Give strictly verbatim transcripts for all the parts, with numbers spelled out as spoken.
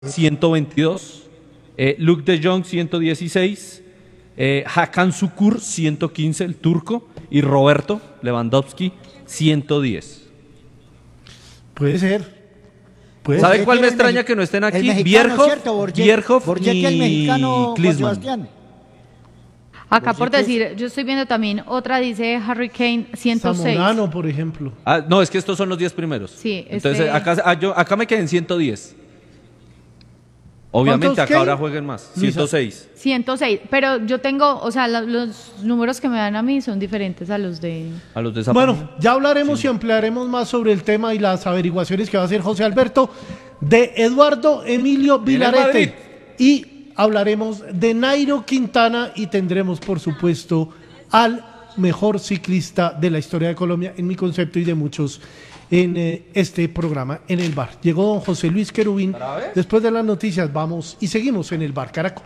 ciento veintidós, eh, Luke de Jong ciento dieciséis, eh, Hakan Şükür ciento quince, el turco, y Roberto Lewandowski ciento diez. Puede ser. Puede ¿Sabe ser. cuál me extraña que no estén aquí? Bierhoff, Bierhoff y Klinsmann. Acá por decir, yo estoy viendo también otra, dice Harry Kane ciento seis. Zamorano, por ejemplo. Ah, no, es que estos son los diez primeros. Sí, Entonces, este... acá, ah, yo, acá me quedé en ciento diez. Obviamente, acá qué? ahora jueguen más. ciento seis. ciento seis, pero yo tengo, o sea, la, los números que me dan a mí son diferentes a los de... A los de esa Bueno, página. ya hablaremos Sí. y ampliaremos más sobre el tema y las averiguaciones que va a hacer José Alberto de Eduardo Emilio Vilarete. Y hablaremos de Nairo Quintana y tendremos, por supuesto, al mejor ciclista de la historia de Colombia, en mi concepto y de muchos en eh, este programa, en el bar. Llegó don José Luis Querubín. Después de las noticias vamos y seguimos en el bar Caracol.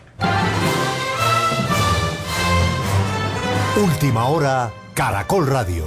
Última hora, Caracol Radio.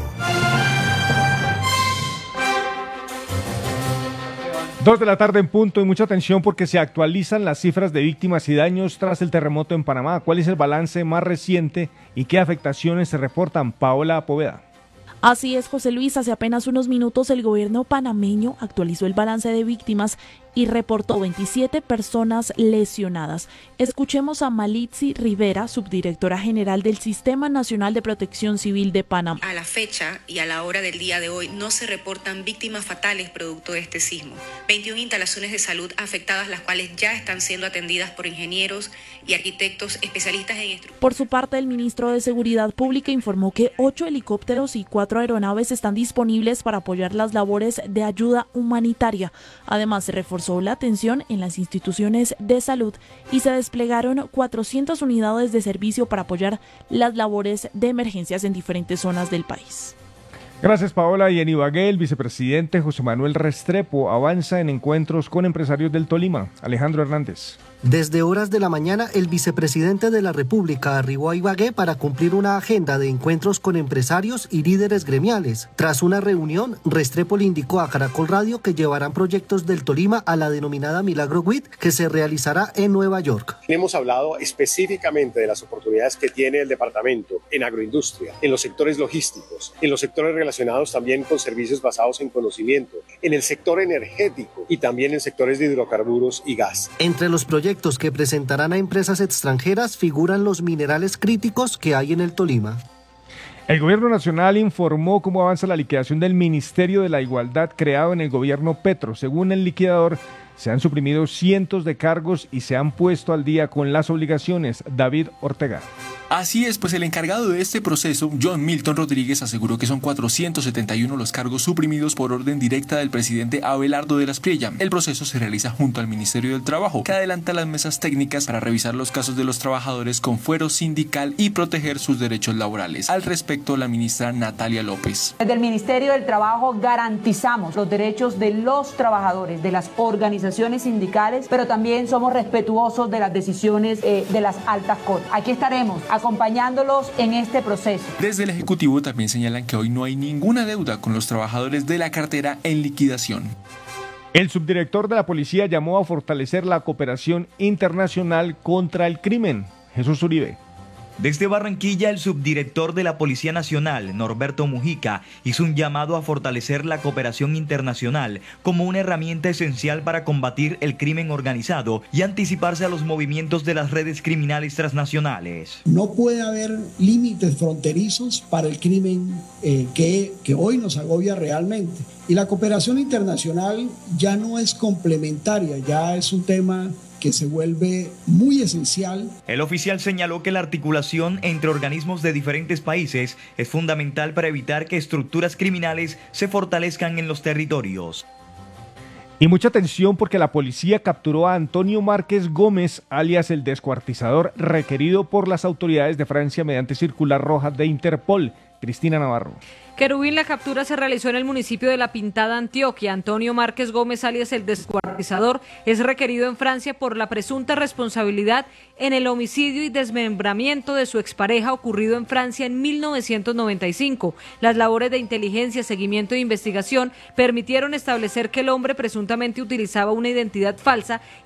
Dos de la tarde en punto y mucha atención porque se actualizan las cifras de víctimas y daños tras el terremoto en Panamá. ¿Cuál es el balance más reciente y qué afectaciones se reportan? Paola Poveda. Así es, José Luis, hace apenas unos minutos el gobierno panameño actualizó el balance de víctimas y reportó veintisiete personas lesionadas. Escuchemos a Malitzi Rivera, subdirectora general del Sistema Nacional de Protección Civil de Panamá. A la fecha y a la hora del día de hoy no se reportan víctimas fatales producto de este sismo. veintiuna instalaciones de salud afectadas, las cuales ya están siendo atendidas por ingenieros y arquitectos especialistas en estructuras. Por su parte, el ministro de Seguridad Pública informó que ocho helicópteros y cuatro aeronaves están disponibles para apoyar las labores de ayuda humanitaria. Además, se reforzó la atención en las instituciones de salud y se desplegaron cuatrocientas unidades de servicio para apoyar las labores de emergencias en diferentes zonas del país. Gracias, Paola. Y en Ibagué, el vicepresidente José Manuel Restrepo avanza en encuentros con empresarios del Tolima. Alejandro Hernández. Desde horas de la mañana, el vicepresidente de la República arribó a Ibagué para cumplir una agenda de encuentros con empresarios y líderes gremiales. Tras una reunión, Restrepo le indicó a Caracol Radio que llevarán proyectos del Tolima a la denominada Milagro W I T, que se realizará en Nueva York. Hemos hablado específicamente de las oportunidades que tiene el departamento en agroindustria, en los sectores logísticos, en los sectores relacionados también con servicios basados en conocimiento, en el sector energético y también en sectores de hidrocarburos y gas. Entre los proyectos que presentarán a empresas extranjeras figuran los minerales críticos que hay en el Tolima. El gobierno nacional informó cómo avanza la liquidación del Ministerio de la Igualdad creado en el gobierno Petro. Según el liquidador, se han suprimido cientos de cargos y se han puesto al día con las obligaciones. David Ortega. Así es, pues el encargado de este proceso, John Milton Rodríguez, aseguró que son cuatrocientos setenta y uno los cargos suprimidos por orden directa del presidente Abelardo de la Espriella. El proceso se realiza junto al Ministerio del Trabajo, que adelanta las mesas técnicas para revisar los casos de los trabajadores con fuero sindical y proteger sus derechos laborales. Al respecto, la ministra Natalia López. Desde el Ministerio del Trabajo garantizamos los derechos de los trabajadores, de las organizaciones sindicales, pero también somos respetuosos de las decisiones eh, de las altas cortes. Aquí estaremos acompañándolos en este proceso. Desde el Ejecutivo también señalan que hoy no hay ninguna deuda con los trabajadores de la cartera en liquidación. El subdirector de la policía llamó a fortalecer la cooperación internacional contra el crimen. Jesús Uribe. Desde Barranquilla, el subdirector de la Policía Nacional, Norberto Mujica, hizo un llamado a fortalecer la cooperación internacional como una herramienta esencial para combatir el crimen organizado y anticiparse a los movimientos de las redes criminales transnacionales. No puede haber límites fronterizos para el crimen eh, que, que hoy nos agobia realmente. Y la cooperación internacional ya no es complementaria, ya es un tema que se vuelve muy esencial. El oficial señaló que la articulación entre organismos de diferentes países es fundamental para evitar que estructuras criminales se fortalezcan en los territorios. Y mucha atención porque la policía capturó a Antonio Márquez Gómez, alias el descuartizador, requerido por las autoridades de Francia mediante circular roja de Interpol. Cristina Navarro. Querubín, la captura se realizó en el municipio de La Pintada, Antioquia. Antonio Márquez Gómez, alias el descuartizador, es requerido en Francia por la presunta responsabilidad en el homicidio y desmembramiento de su expareja ocurrido en Francia en mil novecientos noventa y cinco. Las labores de inteligencia, seguimiento e investigación permitieron establecer que el hombre presuntamente utilizaba una identidad falsa